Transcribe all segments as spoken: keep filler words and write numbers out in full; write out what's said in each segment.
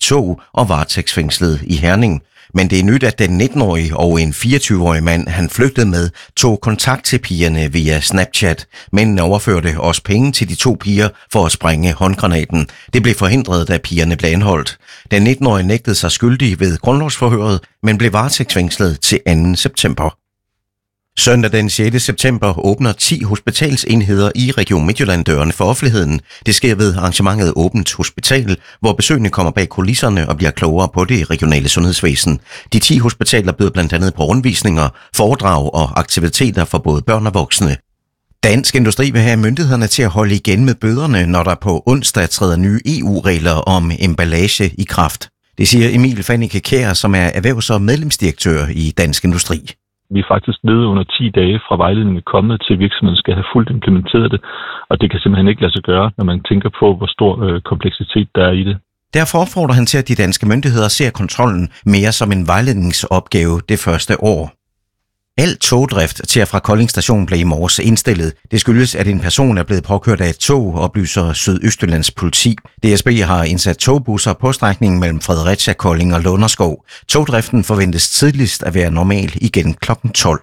tog og varetægtsfængslet i Herning. Men det er nyt, at den nitten-årige og en fireogtyve-årig mand, han flygtede med, tog kontakt til pigerne via Snapchat. Mændene overførte også penge til de to piger for at sprænge håndgranaten. Det blev forhindret, da pigerne blev anholdt. Den nitten-årige nægtede sig skyldig ved grundlovsforhøret, men blev varetægtsfængslet til anden september. Søndag den sjette september åbner ti hospitalsenheder i Region Midtjylland dørene for offentligheden. Det sker ved arrangementet Åbent Hospital, hvor besøgende kommer bag kulisserne og bliver klogere på det regionale sundhedsvæsen. De ti hospitaler byder blandt andet på rundvisninger, foredrag og aktiviteter for både børn og voksne. Dansk Industri vil have myndighederne til at holde igen med bøderne, når der på onsdag træder nye E U-regler om emballage i kraft. Det siger Emil Fannike Kjær, som er erhvervs- og medlemsdirektør i Dansk Industri. Vi er faktisk nede under ti dage fra vejledningen er kommet til, virksomheden skal have fuldt implementeret det, og det kan simpelthen ikke lade sig gøre, når man tænker på, hvor stor øh, kompleksitet der er i det. Derfor opfordrer han til, at de danske myndigheder ser kontrollen mere som en vejledningsopgave det første år. Al togdrift til og fra Kolding Station blev i morges indstillet. Det skyldes, at en person er blevet påkørt af et tog, oplyser Sydøstjyllands politi. D S B har indsat togbusser på strækningen mellem Fredericia, Kolding og Lunderskov. Togdriften forventes tidligst at være normal igen klokken tolv.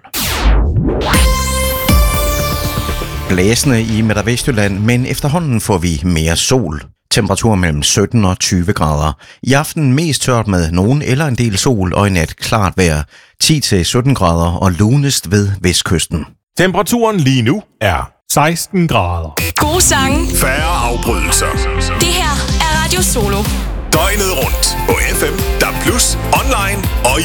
Blæsende i Midt- og Vestjylland, men efterhånden får vi mere sol. Temperatur mellem sytten og tyve grader. I aften mest tørt med nogen eller en del sol, og i nat klart vejr. ti til sytten grader og lunest ved vestkysten. Temperaturen lige nu er seksten grader. Gode sange. Færre afbrydelser. Det her er Radio Solo. Døgnet rundt på F M, D A B plus, online og